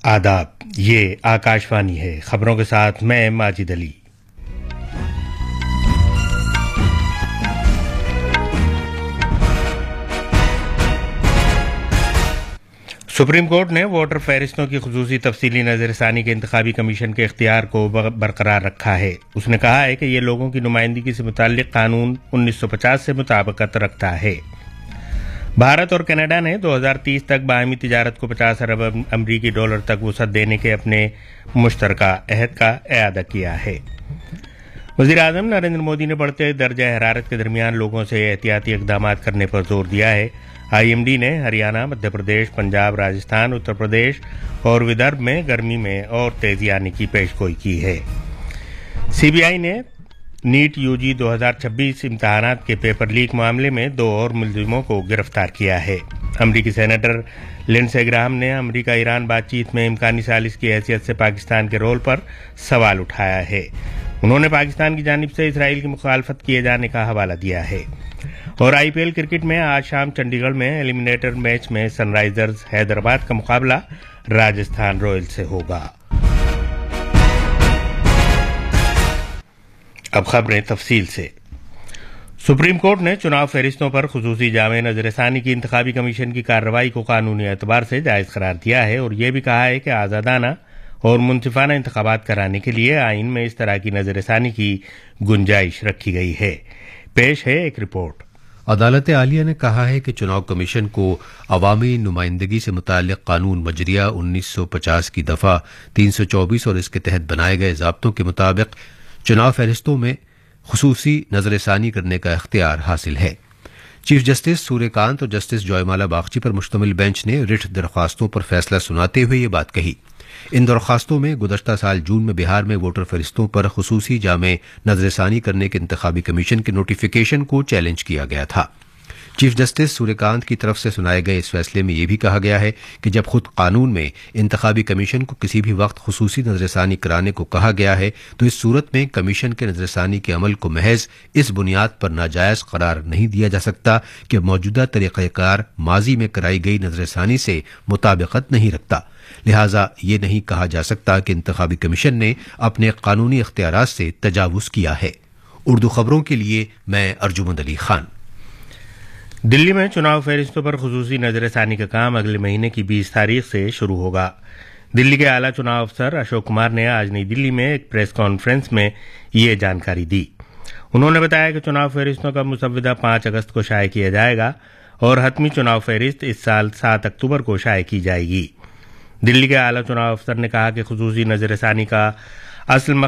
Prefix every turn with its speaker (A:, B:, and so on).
A: आदाब, ये आकाशवाणी है। खबरों के साथ मैं माजिद अली। सुप्रीम कोर्ट ने वोटर फहरिस्तों की खुसूसी तफसीली नज़रसानी के इंतखाबी कमीशन के इख्तियार को बरकरार रखा है। उसने कहा है कि ये लोगों की नुमाइंदगी से मुताल्लिक कानून 1950 से मुताबिकत रखता है। भारत और कनाडा ने 2030 तक बाहमी तिजारत को 50 अरब अमरीकी डॉलर तक वुसअत देने के अपने मुश्तरका अहद का इआदा किया है। वज़ीर-ए-आज़म नरेंद्र मोदी ने बढ़ते दर्जा हरारत के दरमियान लोगों से एहतियाती इक़दाम करने पर जोर दिया है। IMD ने हरियाणा, मध्य प्रदेश, पंजाब, राजस्थान, उत्तर प्रदेश और विदर्भ में गर्मी में और तेजी आने की पेशगोई की है। CBI ने नीट UG 2026 इम्तहानात के पेपर लीक मामले में 2 और मुलजिमों को गिरफ्तार किया है। अमरीकी सेनेटर लिंडसे ग्राहम ने अमरीका ईरान बातचीत में इम्कानी सालिस की हैसियत से पाकिस्तान के रोल पर सवाल उठाया है। उन्होंने पाकिस्तान की जानिब से इसराइल की मुखालफत किए जाने का हवाला दिया है। और IPL क्रिकेट में आज शाम चंडीगढ़ में एलिमिनेटर मैच में सनराइजर्स हैदराबाद का मुकाबला राजस्थान रॉयल्स से होगा। अब खबरें तफसील से। सुप्रीम कोर्ट ने चुनाव फहरिस्तों पर खुसूसी जामे नजरसानी की इंतखाबी कमीशन की कार्रवाई को कानूनी एतबार से जायज करार दिया है और यह भी कहा है कि आज़ादाना और मुनसिफाना इंतखाबात कराने के लिए आइन में इस तरह की नजरसानी की गुंजाइश रखी गई है। पेश है एक रिपोर्ट।
B: अदालत आलिया ने कहा है कि चुनाव कमीशन को अवामी नुमाइंदगी से मुताल्लिक कानून मजरिया 1950 की दफा 324 और इसके तहत बनाए गए ज़ाब्तों के मुताबिक चुनाव फहरिस्तों में खुसूसी नजरसानी करने का इख्तियार हासिल है। चीफ जस्टिस सूर्यकांत और जस्टिस जॉयमाला बागची पर मुश्तमिल बेंच ने रिट दरख्वास्तों पर फैसला सुनाते हुए ये बात कही। इन दरख्वास्तों में गुज़श्ता साल जून में बिहार में वोटर फहरिस्तों पर खुसूसी जामे नजरसानी करने के इंतखाबी कमीशन के नोटिफिकेशन को चैलेंज किया गया था। चीफ जस्टिस सूर्यकांत की तरफ से सुनाए गए इस फैसले में यह भी कहा गया है कि जब खुद कानून में इंतखाबी कमीशन को किसी भी वक्त खुसूसी नजरसानी कराने को कहा गया है तो इस सूरत में कमीशन के नजरसानी के अमल को महज इस बुनियाद पर नाजायज करार नहीं दिया जा सकता कि मौजूदा तरीक़ाकार माजी में कराई गई नजरसानी से मुताबिकत नहीं रखता। लिहाजा ये नहीं कहा जा सकता कि इंतखाबी कमीशन ने अपने कानूनी इख्तियारात से तजावुज़ किया है। उर्दू खबरों के लिए मैं अर्जुमंद अली खान।
A: दिल्ली में चुनाव फहरिस्तों पर खुसूसी नजरसानी का काम अगले महीने की 20 तारीख से शुरू होगा। दिल्ली के आला चुनाव अफसर अशोक कुमार ने आज नई दिल्ली में एक प्रेस कॉन्फ्रेंस में ये जानकारी दी। उन्होंने बताया कि चुनाव फहरिस्तों का मुसव्वदा 5 अगस्त को शाये किया जाएगा और हतमी चुनाव फहरिस्त इस साल 7 अक्टूबर को शाये की जाएगी। दिल्ली के आला चुनाव अफसर ने कहा कि खुसूसी नजरसानी का असल